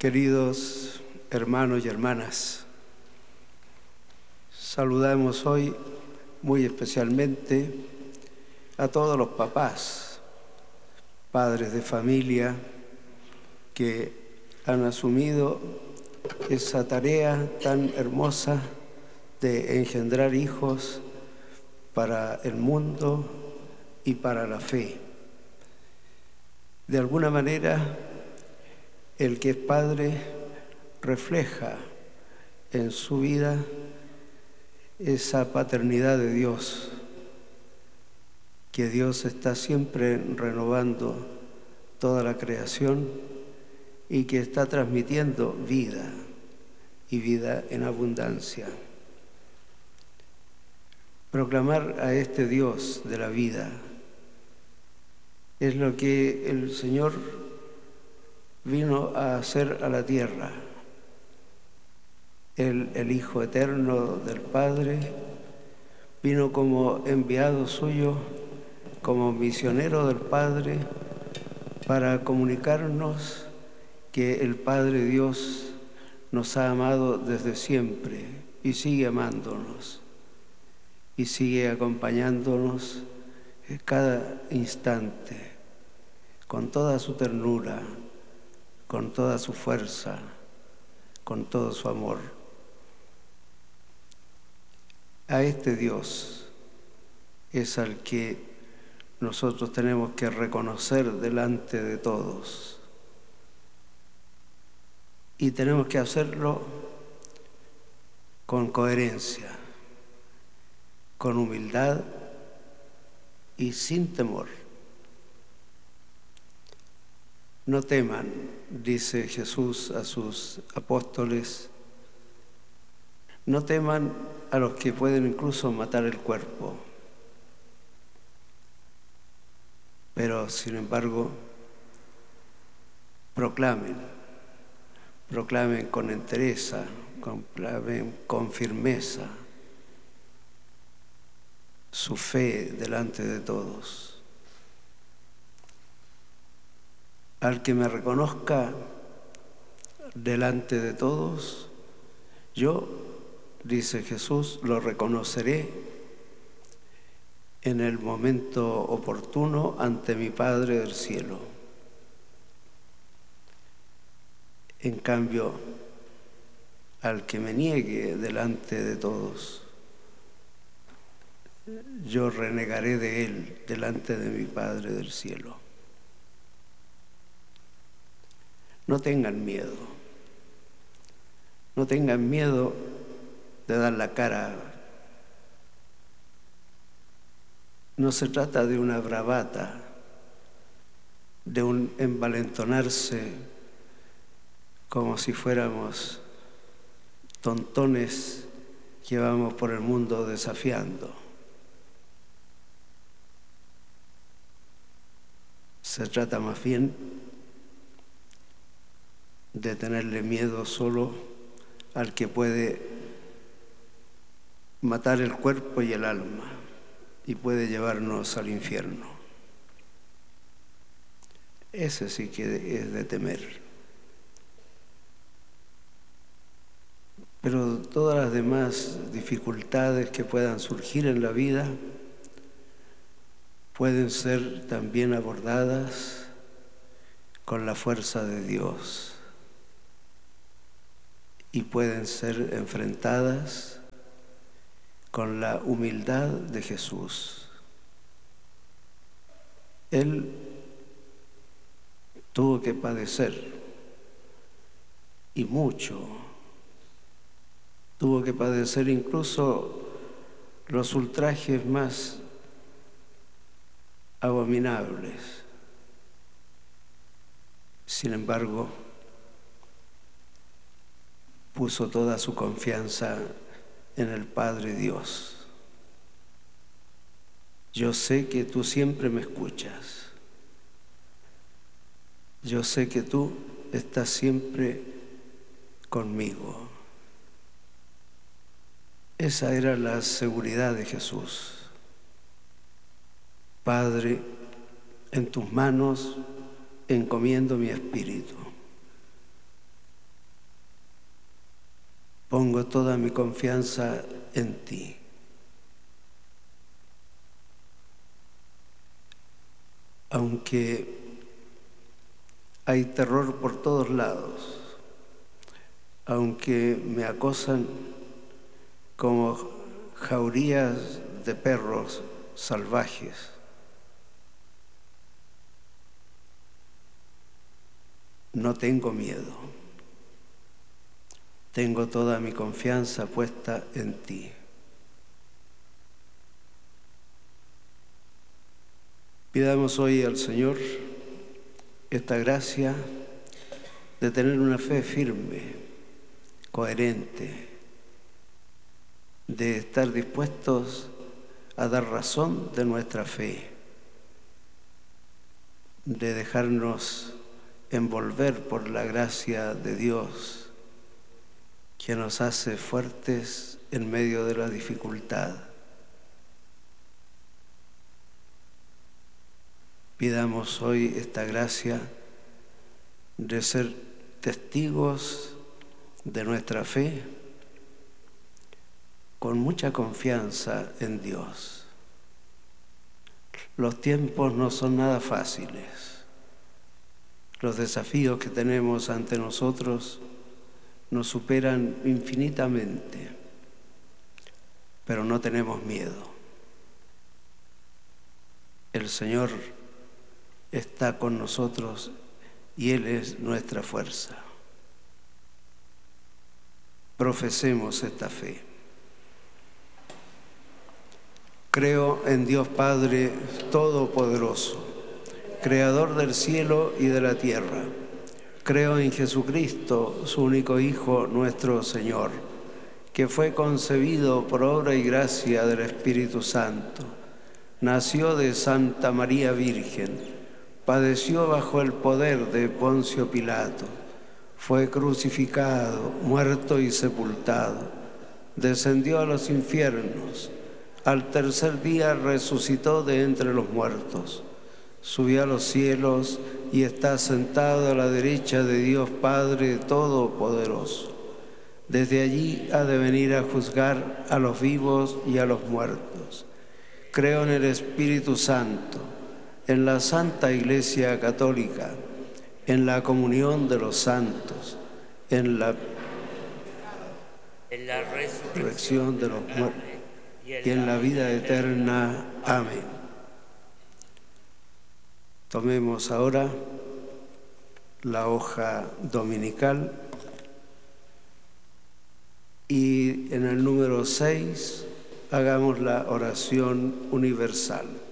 Queridos hermanos y hermanas, saludamos hoy muy especialmente a todos los papás, padres de familia que han asumido esa tarea tan hermosa de engendrar hijos para el mundo y para la fe. De alguna manera, el que es padre refleja en su vida esa paternidad de Dios, que Dios está siempre renovando toda la creación y que está transmitiendo vida y vida en abundancia. Proclamar a este Dios de la vida es lo que el Señor vino a hacer a la tierra. Él, el Hijo eterno del Padre, vino como enviado suyo, como misionero del Padre, para comunicarnos que el Padre Dios nos ha amado desde siempre y sigue amándonos y sigue acompañándonos en cada instante, con toda su ternura, con toda su fuerza, con todo su amor. A este Dios es al que nosotros tenemos que reconocer delante de todos. Y tenemos que hacerlo con coherencia, con humildad y sin temor. No teman, dice Jesús a sus apóstoles, no teman a los que pueden incluso matar el cuerpo, pero sin embargo proclamen con entereza, proclamen con firmeza su fe delante de todos. Al que me reconozca delante de todos, yo, dice Jesús, lo reconoceré en el momento oportuno ante mi Padre del cielo. En cambio, al que me niegue delante de todos, yo renegaré de él delante de mi Padre del cielo. No tengan miedo de dar la cara. No se trata de una bravata, de un envalentonarse como si fuéramos tontones que vamos por el mundo desafiando. Se trata más bien de tenerle miedo solo al que puede matar el cuerpo y el alma y puede llevarnos al infierno. Ese sí que es de temer. Pero todas las demás dificultades que puedan surgir en la vida pueden ser también abordadas con la fuerza de Dios y pueden ser enfrentadas con la humildad de Jesús. Él tuvo que padecer, y mucho. Tuvo que padecer incluso los ultrajes más abominables. Sin embargo, puso toda su confianza en el Padre Dios. Yo sé que tú siempre me escuchas. Yo sé que tú estás siempre conmigo. Esa era la seguridad de Jesús. Padre, en tus manos encomiendo mi espíritu. Pongo toda mi confianza en ti. Aunque hay terror por todos lados, aunque me acosan como jaurías de perros salvajes, no tengo miedo. Tengo toda mi confianza puesta en ti. Pidamos hoy al Señor esta gracia de tener una fe firme, coherente, de estar dispuestos a dar razón de nuestra fe, de dejarnos envolver por la gracia de Dios que nos hace fuertes en medio de la dificultad. Pidamos hoy esta gracia de ser testigos de nuestra fe con mucha confianza en Dios. Los tiempos no son nada fáciles. Los desafíos que tenemos ante nosotros nos superan infinitamente, pero no tenemos miedo. El Señor está con nosotros y Él es nuestra fuerza. Profesemos esta fe. Creo en Dios Padre Todopoderoso, Creador del cielo y de la tierra. Creo en Jesucristo, su único Hijo, nuestro Señor, que fue concebido por obra y gracia del Espíritu Santo. Nació de Santa María Virgen. Padeció bajo el poder de Poncio Pilato, fue crucificado, muerto y sepultado, descendió a los infiernos, al tercer día resucitó de entre los muertos, subió a los cielos y está sentado a la derecha de Dios Padre Todopoderoso. Desde allí ha de venir a juzgar a los vivos y a los muertos. Creo en el Espíritu Santo, en la Santa Iglesia Católica, en la comunión de los santos, en la resurrección de los muertos y en la vida eterna. Amén. Tomemos ahora la hoja dominical y en el número 6 hagamos la oración universal.